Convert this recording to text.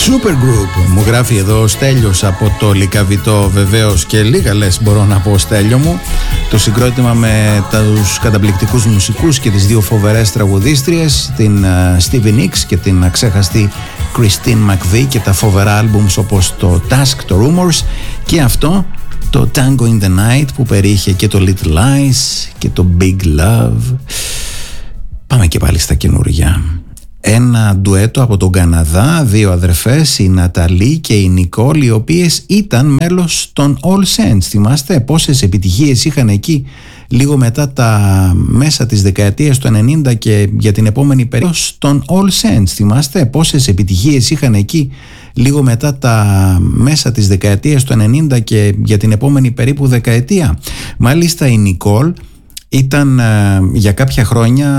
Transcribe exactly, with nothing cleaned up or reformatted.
Supergroup μου γράφει εδώ ο Στέλιος από το Λυκαβητό, βεβαίως και λίγα λες μπορώ να πω, Στέλιο μου. Το συγκρότημα με τους καταπληκτικούς μουσικούς και τις δύο φοβερές τραγουδίστριες, την Stevie Nicks και την αξέχαστη Christine McVie, και τα φοβερά άλμπουμς όπως το Task, το Rumors και αυτό το Tango in the Night που περιείχε και το Little Lies και το Big Love. Πάμε και πάλι στα καινούργια. Ένα ντουέτο από τον Καναδά, δύο αδερφές, η Ναταλή και η Νικόλ, οι οποίες ήταν μέλος των All Saints. Θυμάστε πόσες επιτυχίες είχαν εκεί λίγο μετά τα μέσα της δεκαετίας του ενενήντα και για την επόμενη περίοδο των All Saints. Θυμάστε πόσες επιτυχίες είχαν εκεί λίγο μετά τα μέσα της δεκαετίας του ενενήντα και για την επόμενη περίπου δεκαετία. Μάλιστα η Νικόλ ήταν για κάποια χρόνια